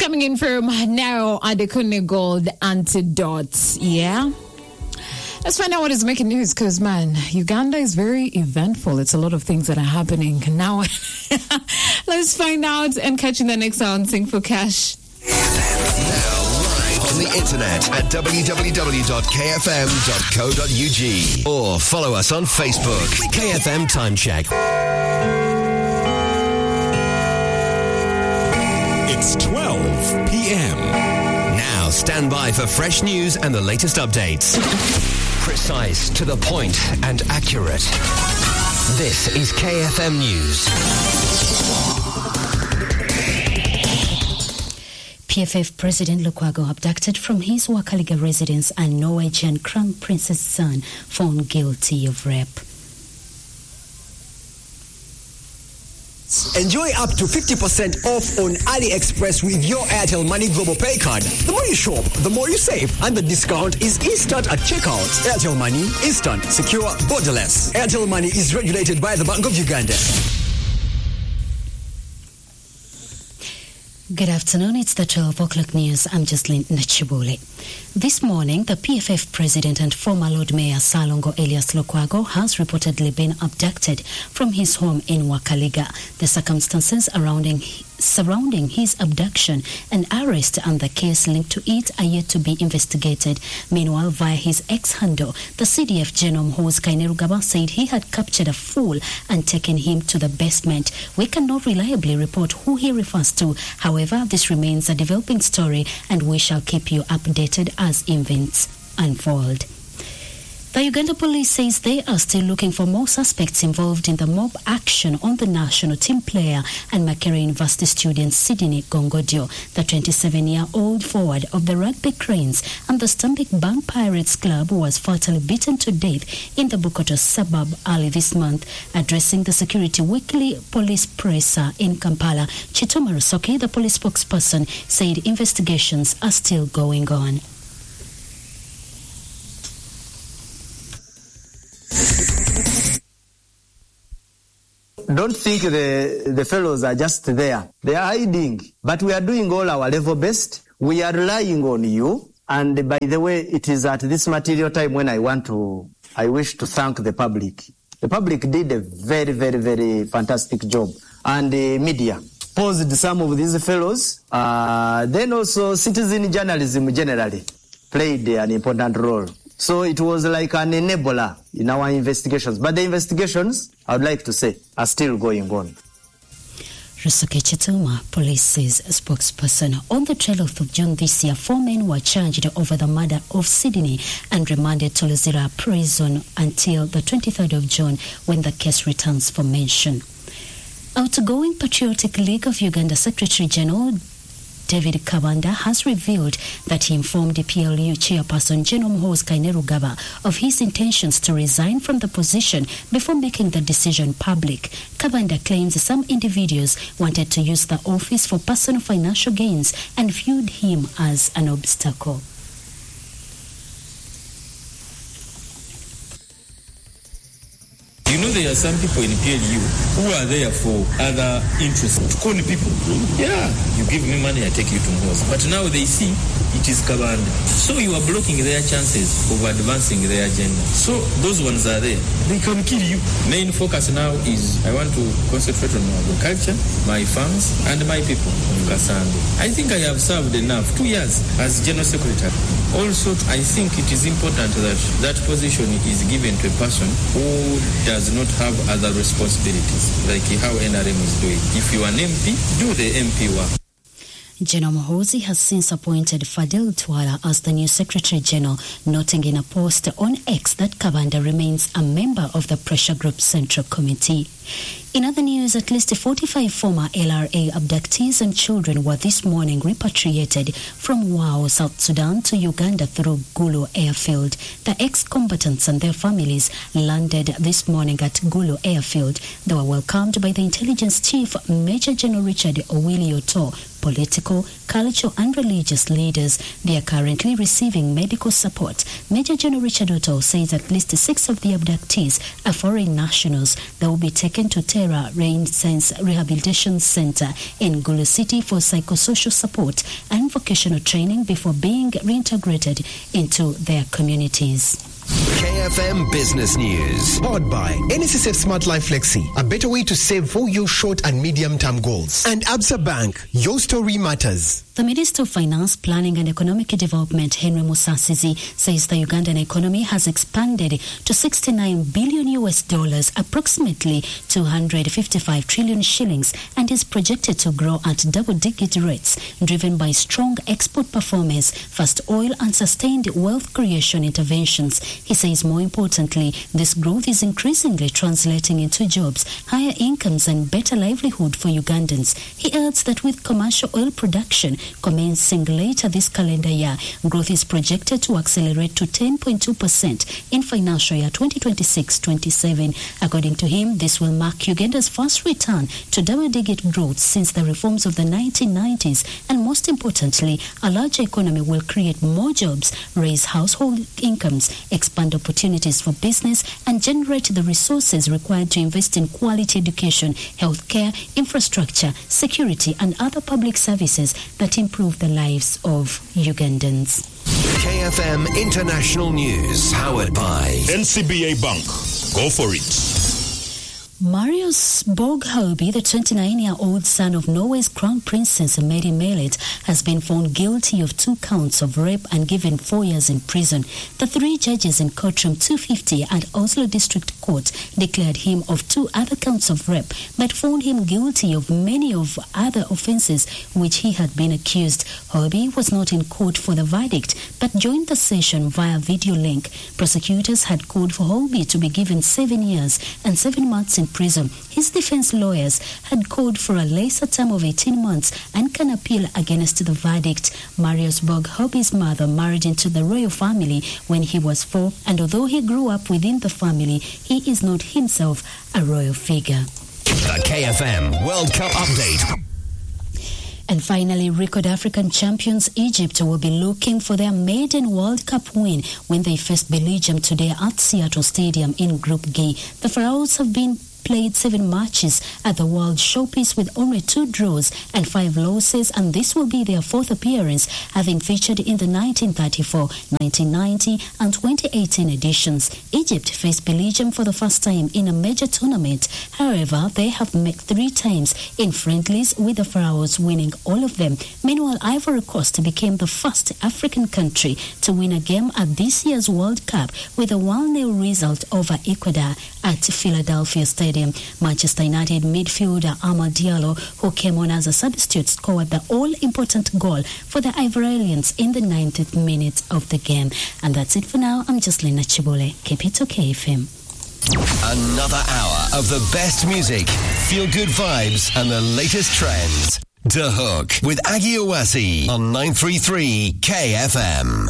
coming in from Narrow Adekune Gold Antidote. Yeah. Let's find out what is making news, because, man, Uganda is very eventful. It's a lot of things that are happening. Now, let's find out and catch you in the next hour on Sing for Cash. Now live on the internet at www.kfm.co.ug or follow us on Facebook. KFM Time Check. It's 12 p.m. Now stand by for fresh news and the latest updates. Precise, to the point, and accurate. This is KFM News. PFF President Lukwago abducted from his Wakaliga residence and Norwegian Crown Prince's son found guilty of rape. Enjoy up to 50% off on AliExpress with your Airtel Money Global Pay card. The more you shop, the more you save, and the discount is instant at checkout. Airtel Money, instant, secure, borderless. Airtel Money is regulated by the Bank of Uganda. Good afternoon, it's the 12 o'clock news. I'm Jocelyn Nachibule. This morning, the PFF president and former Lord Mayor Salongo Elias Lukwago has reportedly been abducted from his home in Wakaliga. The circumstances surrounding his abduction and arrest and the case linked to it are yet to be investigated. Meanwhile, via his ex-handle, the CDF General Mhozi Kainerugaba said he had captured a fool and taken him to the basement. We cannot reliably report who he refers to. However, this remains a developing story and we shall keep you updated as events unfold. The Uganda police says they are still looking for more suspects involved in the mob action on the national team player and Makerere University student Sydney Gongodio. The 27-year-old forward of the Rugby Cranes and the Stanbic Bank Pirates Club was fatally beaten to death in the Bukoto suburb early this month. Addressing the Security Weekly police presser in Kampala, Chituma Rusoke, the police spokesperson, said investigations are still going on. Don't think the fellows are just there. They are hiding. But we are doing all our level best. We are relying on you. And by the way, it is at this material time when I wish to thank the public. The public did a very, very, very fantastic job. And the media posed some of these fellows. Then also citizen journalism generally played an important role. So it was like an enabler in our investigations. But the investigations, I would like to say, are still going on. Rusoke Chituma, police's spokesperson. On the 12th of June this year, 4 men were charged over the murder of Sydney and remanded to Luzira prison until the 23rd of June when the case returns for mention. Outgoing Patriotic League of Uganda Secretary General David Kabanda has revealed that he informed the PLU chairperson General Mhozi Kainerugaba of his intentions to resign from the position before making the decision public. Kabanda claims some individuals wanted to use the office for personal financial gains and viewed him as an obstacle. You know, there are some people in PLU who are there for other interests. To call people, yeah, you give me money, I take you to Mhozi. But now they see it is Kabanda. So you are blocking their chances of advancing their agenda. So those ones are there. They can kill you. Main focus now is I want to concentrate on agriculture, my farms, and my people of Kasando. I think I have served enough, 2 years as General Secretary. Also, I think it is important that that position is given to a person who does not have other responsibilities, like how NRM is doing. If you are an MP, do the MP work. General Mhozi has since appointed Fadil Twala as the new Secretary General, noting in a post on X that Kabanda remains a member of the Pressure Group Central Committee. In other news, at least 45 former LRA abductees and children were this morning repatriated from Wau, South Sudan to Uganda through Gulu Airfield. The ex-combatants and their families landed this morning at Gulu Airfield. They were welcomed by the Intelligence Chief, Major General Richard Owili Oto. Political, cultural and religious leaders. They are currently receiving medical support. Major General Richard Oto says at least 6 of the abductees are foreign nationals that will be taken to Terra Renaissance Rehabilitation Center in Gulu City for psychosocial support and vocational training before being reintegrated into their communities. KFM Business News. Powered by NSSF Smart Life Flexi, a better way to save for your short and medium-term goals. And Absa Bank, your story matters. The Minister of Finance, Planning and Economic Development, Henry Musasizi, says the Ugandan economy has expanded to $69 billion, approximately 255 trillion shillings, and is projected to grow at double-digit rates, driven by strong export performance, fast oil and sustained wealth creation interventions. He says, more importantly, this growth is increasingly translating into jobs, higher incomes and better livelihood for Ugandans. He adds that with commercial oil production commencing later this calendar year, growth is projected to accelerate to 10.2% in financial year 2026-27. According to him, this will mark Uganda's first return to double-digit growth since the reforms of the 1990s, and most importantly, a larger economy will create more jobs, raise household incomes, expand opportunities for business, and generate the resources required to invest in quality education, healthcare, infrastructure, security, and other public services that improve the lives of Ugandans. KFM International News, powered by NCBA Bank. Go for it. Marius Borg-Hobie, the 29-year-old son of Norway's Crown Princess Mary Melit, has been found guilty of 2 counts of rape and given 4 years in prison. The 3 judges in courtroom 250 at Oslo District Court declared him of 2 other counts of rape, but found him guilty of many of other offences which he had been accused. Hobie was not in court for the verdict, but joined the session via video link. Prosecutors had called for Hobie to be given 7 years and 7 months in prison. His defense lawyers had called for a lesser term of 18 months and can appeal against the verdict. Marius Borg-Hobie's mother married into the royal family when he was 4, and although he grew up within the family, he is not himself a royal figure. the KFM World Cup update. And finally, record African champions Egypt will be looking for their maiden World Cup win when they face Belgium today at Seattle Stadium in Group G. The Pharaohs have been played 7 matches at the World Showpiece with only 2 draws and 5 losses, and this will be their 4th appearance, having featured in the 1934, 1990 and 2018 editions. Egypt faced Belgium for the first time in a major tournament. However, they have met 3 times in friendlies, with the Pharaohs winning all of them. Meanwhile, Ivory Coast became the first African country to win a game at this year's World Cup with a 1-0 result over Ecuador at Philadelphia Stadium. Manchester United midfielder Amad Diallo, who came on as a substitute, scored the all-important goal for the Ivorians in the 90th minute of the game. And that's it for now. I'm Jocelyn Nachibole. Keep it okay, FM. Another hour of the best music, feel-good vibes, and the latest trends. The Hook with Aggie Owasi on 933 KFM.